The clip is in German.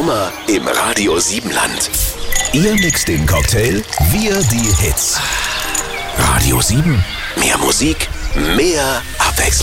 Sommer im Radio 7 Land. Ihr mixt den Cocktail, wir die Hits. Radio 7. Mehr Musik, mehr Abwechslung.